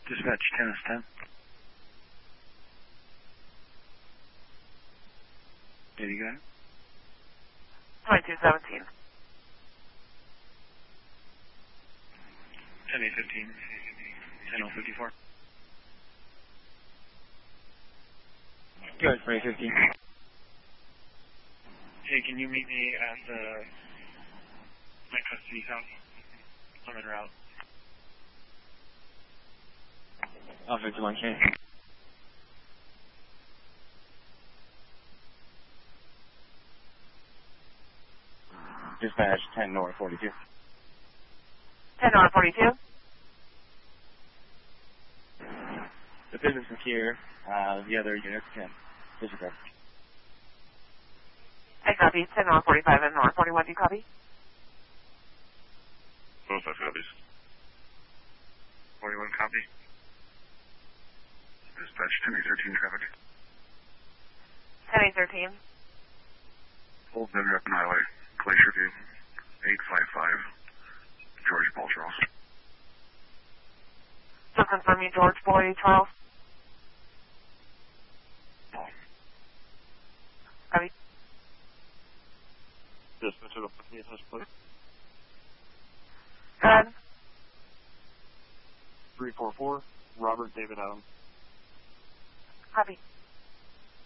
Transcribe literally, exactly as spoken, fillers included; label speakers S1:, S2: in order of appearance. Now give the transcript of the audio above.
S1: Dispatch ten is ten. Yeah, you got it?
S2: twenty-two seventeen.
S1: ten eight fifteen. ten oh fifty-four.
S3: Good, twenty fifteen.
S1: Hey, can you meet me at the my custody house? I'm en route.
S3: Off fifty-one K. Dispatch ten North forty-two.
S2: ten North forty-two.
S3: The business is here. Uh, the other units can disregard.
S2: I copy. ten North forty-five and North forty-one. Do you copy?
S4: Both five copies.
S1: forty-one copy.
S4: Dispatch ten eight thirteen traffic.
S2: ten eight thirteen.
S4: Old Dead Rapid Highway, Glacier View, eight five five, George Paul Charles.
S2: So confirm you, George Boy Charles.
S4: Paul.
S2: Copy.
S4: Dispatch of the yes, please.
S2: Go ahead.
S4: three four four, Robert David Adams.
S2: Copy.